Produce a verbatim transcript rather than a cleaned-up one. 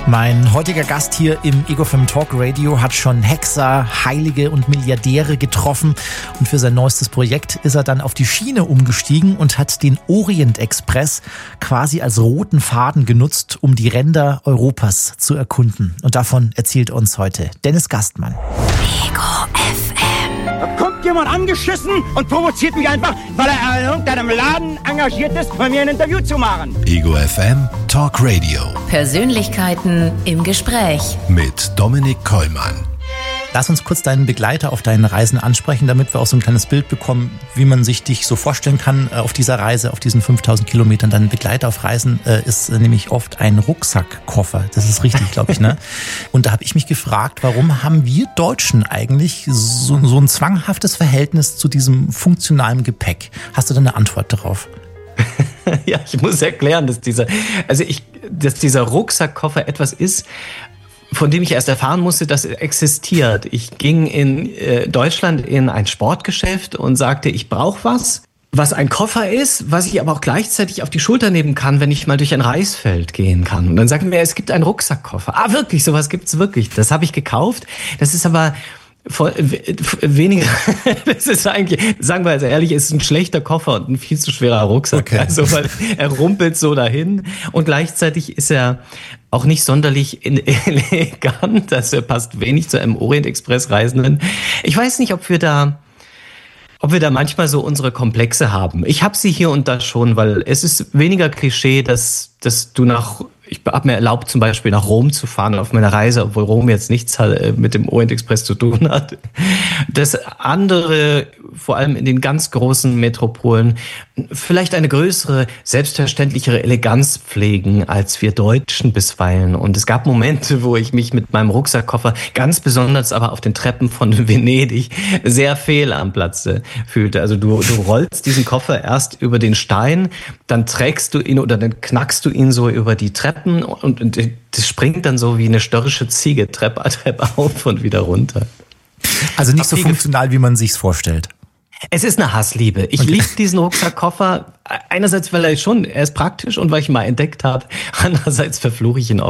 Mein heutiger Gast hier im Ego F M Talk Radio hat schon Hexer, Heilige und Milliardäre getroffen und für sein neuestes Projekt ist er dann auf die Schiene umgestiegen und hat den Orient Express quasi als roten Faden genutzt, um die Ränder Europas zu erkunden. Und davon erzählt uns heute Dennis Gastmann. Ego F M. Da kommt jemand angeschissen und provoziert mich einfach, weil er in irgendeinem Laden engagiert ist, bei mir ein Interview zu machen. Ego F M Talk Radio. Persönlichkeiten im Gespräch. Mit Dominik Kollmann. Lass uns kurz deinen Begleiter auf deinen Reisen ansprechen, damit wir auch so ein kleines Bild bekommen, wie man sich dich so vorstellen kann auf dieser Reise, auf diesen fünftausend Kilometern. Dein Begleiter auf Reisen äh, ist äh, nämlich oft ein Rucksackkoffer. Das ist richtig, glaube ich, ne? Und da habe ich mich gefragt, warum haben wir Deutschen eigentlich so, so ein zwanghaftes Verhältnis zu diesem funktionalen Gepäck? Hast du da eine Antwort darauf? Ja, ich muss erklären, dass dieser, also ich, dass dieser Rucksackkoffer etwas ist, von dem ich erst erfahren musste, dass er existiert. Ich ging in äh, Deutschland in ein Sportgeschäft und sagte, ich brauche was, was ein Koffer ist, was ich aber auch gleichzeitig auf die Schulter nehmen kann, wenn ich mal durch ein Reisfeld gehen kann. Und dann sagten wir, es gibt einen Rucksackkoffer. Ah, wirklich, sowas gibt's wirklich. Das habe ich gekauft. Das ist aber Voll, weniger, das ist eigentlich, sagen wir also ehrlich, es ist ein schlechter Koffer und ein viel zu schwerer Rucksack. Okay. Also, weil er rumpelt so dahin und gleichzeitig ist er auch nicht sonderlich elegant, also er passt wenig zu einem Orient Express Reisenden. Ich weiß nicht, ob wir da, ob wir da manchmal so unsere Komplexe haben. Ich habe sie hier und da schon, weil es ist weniger Klischee, dass, dass du nach Ich habe mir erlaubt, zum Beispiel nach Rom zu fahren auf meiner Reise, obwohl Rom jetzt nichts mit dem Orient Express zu tun hat. Dass andere, vor allem in den ganz großen Metropolen, vielleicht eine größere, selbstverständlichere Eleganz pflegen als wir Deutschen bisweilen. Und es gab Momente, wo ich mich mit meinem Rucksackkoffer, ganz besonders aber auf den Treppen von Venedig, sehr fehl am Platze fühlte. Also du, du rollst diesen Koffer erst über den Stein, dann trägst du ihn oder dann knackst du ihn so über die Treppe. Und, und das springt dann so wie eine störrische Ziege Treppe, Treppe auf und wieder runter. Also nicht so funktional, wie man sich's vorstellt. Es ist eine Hassliebe. Ich okay. liebe diesen Rucksackkoffer. Einerseits, weil er schon, er ist praktisch und weil ich ihn mal entdeckt habe. Andererseits verfluche ich ihn auch.